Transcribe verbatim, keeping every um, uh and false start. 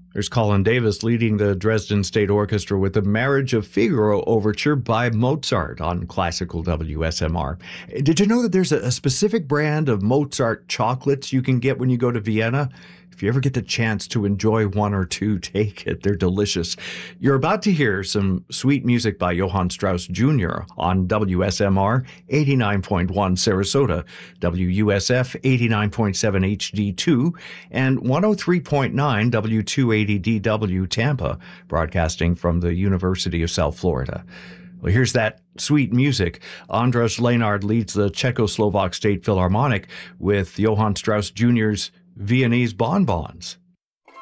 There's Colin Davis leading the Dresden State Orchestra with the Marriage of Figaro Overture by Mozart on Classical W S M R. Did you know that there's a specific brand of Mozart chocolates you can get when you go to Vienna? If you ever get the chance to enjoy one or two, take it. They're delicious. You're about to hear some sweet music by Johann Strauss Junior on W S M R eighty-nine point one Sarasota, W U S F eighty-nine point seven H D two, and one oh three point nine W two eighty D W Tampa, broadcasting from the University of South Florida. Well, here's that sweet music. Andras Lenard leads the Czechoslovak State Philharmonic with Johann Strauss Junior's Viennese Bonbons.